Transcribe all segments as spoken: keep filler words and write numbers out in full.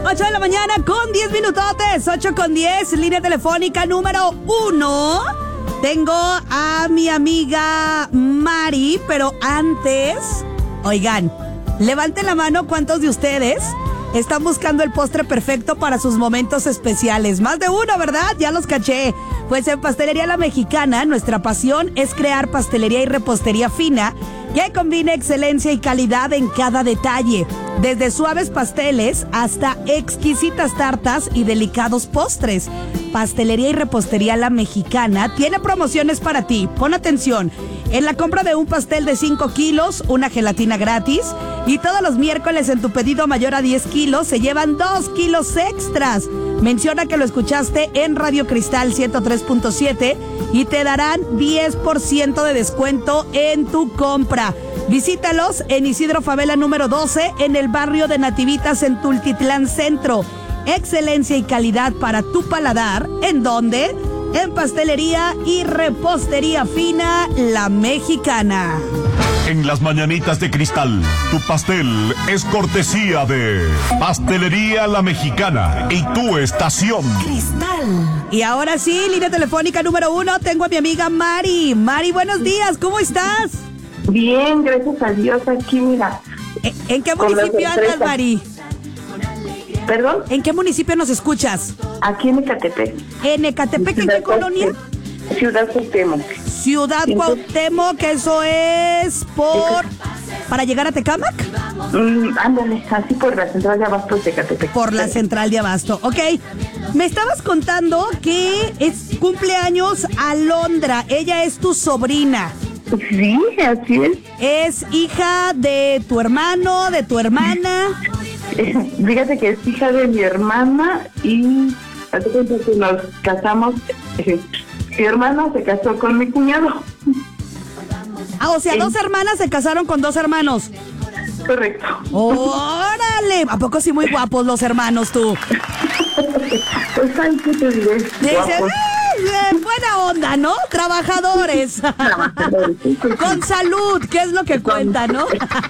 ocho de la mañana con diez minutotes, ocho con diez, línea telefónica número uno. Tengo a mi amiga Mari, pero antes, oigan, levanten la mano cuántos de ustedes están buscando el postre perfecto para sus momentos especiales. Más de uno, ¿verdad? Ya los caché. Pues en Pastelería La Mexicana, nuestra pasión es crear pastelería y repostería fina que combina excelencia y calidad en cada detalle. Desde suaves pasteles hasta exquisitas tartas y delicados postres. Pastelería y Repostería La Mexicana tiene promociones para ti. Pon atención. En la compra de un pastel de cinco kilos, una gelatina gratis. Y todos los miércoles en tu pedido mayor a diez kilos se llevan dos kilos extras. Menciona que lo escuchaste en Radio Cristal ciento tres punto siete y te darán diez por ciento de descuento en tu compra. Visítalos en Isidro Favela número doce en el barrio de Nativitas en Tultitlán Centro. Excelencia y calidad para tu paladar. ¿En dónde? En Pastelería y Repostería Fina La Mexicana. En las mañanitas de Cristal, tu pastel es cortesía de Pastelería La Mexicana y tu estación Cristal. Y ahora sí, línea telefónica número uno, tengo a mi amiga Mari. Mari, buenos días, ¿cómo estás? Bien, gracias a Dios, aquí mira. ¿En, en qué municipio andas, Mari? ¿Perdón? ¿En qué municipio nos escuchas? Aquí en Ecatepec. ¿En Ecatepec, en qué colonia? Ciudad Cuauhtémoc. Ciudad Cuauhtémoc, que eso es por... ¿Para llegar a Tecámac? Mm, ándale, así por la central de Abasto de Ecatepec. Por la central de Abasto, ok. Me estabas contando que es cumpleaños Alondra, ella es tu sobrina. Sí, así es. ¿Es hija de tu hermano, de tu hermana? Fíjate que es hija de mi hermana y hace cuenta que nos casamos. Mi hermana se casó con mi cuñado. Ah, o sea, sí. Dos hermanas se casaron con dos hermanos. Correcto. ¡Órale! ¿A poco sí muy guapos los hermanos tú? Pues ay, ¿qué te diré? Dicen, eh, buena onda, ¿no? Trabajadores. Trabajadores. Con salud, ¿qué es lo que cuenta, no?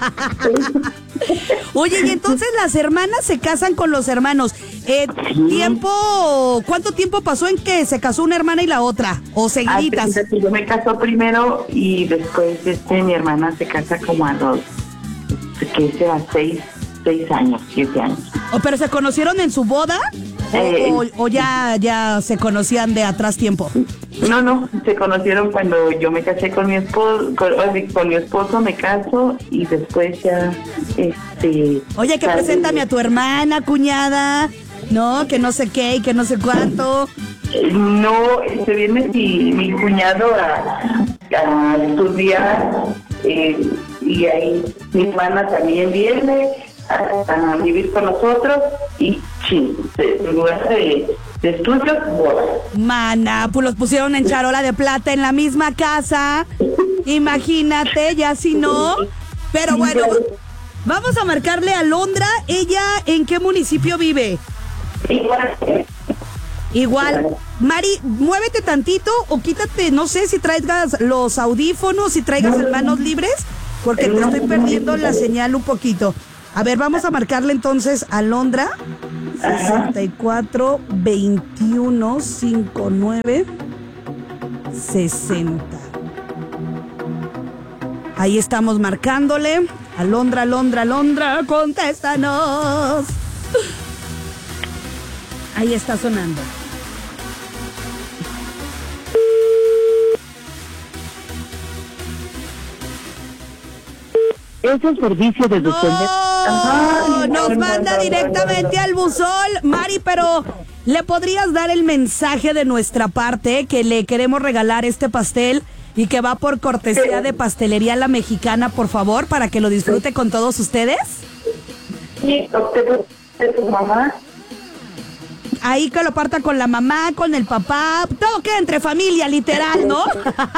Oye, y entonces las hermanas se casan con los hermanos. Eh, Sí. ¿Tiempo? ¿Cuánto tiempo pasó en que se casó una hermana y la otra? ¿O seguiditas? Ah, yo me casó primero y después este mi hermana se casa como a los, que será seis, seis años, siete años. Oh, ¿pero se conocieron en su boda? ¿O, Eh, o, o ya, ya se conocían de atrás tiempo? No, no, se conocieron cuando yo me casé con mi esposo, con, con mi esposo me caso y después ya, este... Oye, que sale- preséntame a tu hermana, cuñada, no, que no sé qué y que no sé cuánto. No, se viene mi, mi cuñado a, a estudiar eh, y ahí mi hermana también viene a, a vivir con nosotros y sí, en lugar de, de estudios, boda. Mana, pues los pusieron en charola de plata en la misma casa. Imagínate, ya si no. Pero bueno, vamos a marcarle a Alondra. ¿Ella en qué municipio vive? Igual, Igual. Mari, muévete tantito o quítate, no sé si traigas los audífonos, si traigas las manos libres, porque te estoy perdiendo la señal un poquito. A ver, vamos a marcarle entonces a Alondra. sesenta y cuatro, veintiuno, cincuenta y nueve, sesenta. Ahí estamos marcándole. Alondra, Alondra, Alondra, contéstanos. Ahí está sonando. es el servicio de No, Ay, nos no, manda no, no, directamente no, no. al buzón. Mari, pero ¿le podrías dar el mensaje de nuestra parte que le queremos regalar este pastel y que va por cortesía de Pastelería La Mexicana, por favor, para que lo disfrute con todos ustedes? Sí, usted de tu mamá. Ahí que lo parta con la mamá, con el papá, todo queda entre familia, literal, ¿no?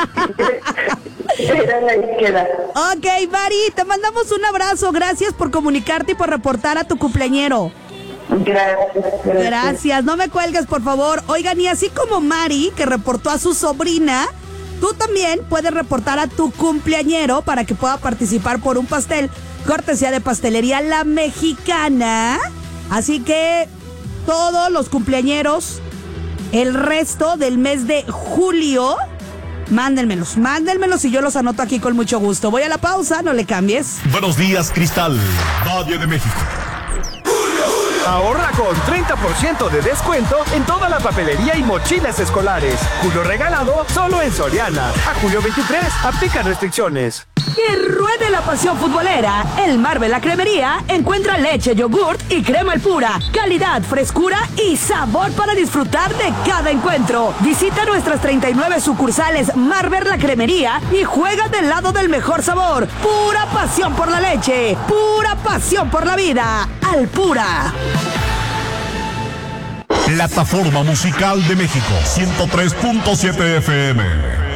Ahí queda. Ok, Mari, te mandamos un abrazo. Gracias por comunicarte y por reportar a tu cumpleañero. Gracias, gracias. Gracias, no me cuelgues, por favor. Oigan, y así como Mari, que reportó a su sobrina, tú también puedes reportar a tu cumpleañero para que pueda participar por un pastel, cortesía de Pastelería La Mexicana. Así que todos los cumpleañeros, el resto del mes de julio, mándenmelos, mándenmelos y yo los anoto aquí con mucho gusto. Voy a la pausa, no le cambies. Buenos días, Cristal, Valle de México. Ahorra con treinta por ciento de descuento en toda la papelería y mochilas escolares. Julio regalado solo en Soriana. A julio veintitrés, aplica restricciones. Que ruede la pasión futbolera. El Marvel La Cremería encuentra leche, yogurt y crema al pura. Calidad, frescura y sabor para disfrutar de cada encuentro. Visita nuestras treinta y nueve sucursales Marvel La Cremería y juega del lado del mejor sabor. Pura pasión por la leche. Pura pasión por la vida. Al pura. Plataforma Musical de México, ciento tres punto siete F M.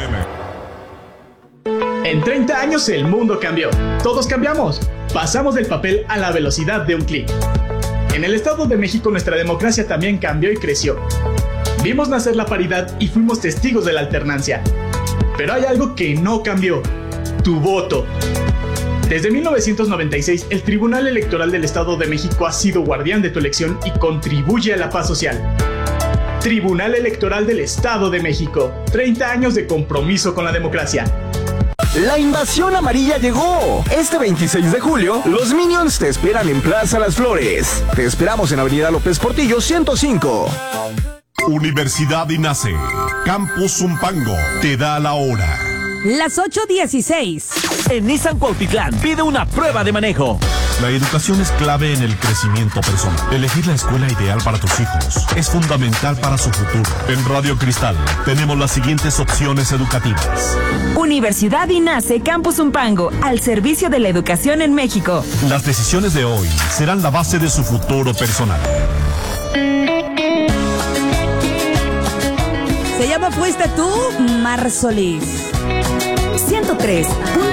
En treinta años el mundo cambió. Todos cambiamos. Pasamos del papel a la velocidad de un clic. En el Estado de México nuestra democracia también cambió y creció. Vimos nacer la paridad y fuimos testigos de la alternancia. Pero hay algo que no cambió: tu voto. Desde mil novecientos noventa y seis, el Tribunal Electoral del Estado de México ha sido guardián de tu elección y contribuye a la paz social. Tribunal Electoral del Estado de México. treinta años de compromiso con la democracia. La invasión amarilla llegó. Este veintiséis de julio, los Minions te esperan en Plaza Las Flores. Te esperamos en Avenida López Portillo ciento cinco. Universidad INACE, Campus Zumpango, te da la hora. Las ocho dieciséis. En Nissan Cuautitlán pide una prueba de manejo. La educación es clave en el crecimiento personal. Elegir la escuela ideal para tus hijos es fundamental para su futuro. En Radio Cristal tenemos las siguientes opciones educativas. Universidad INACE Campus Zumpango, al servicio de la educación en México. Las decisiones de hoy serán la base de su futuro personal. Se llama Fuiste Tú, Mar Solís. ciento tres.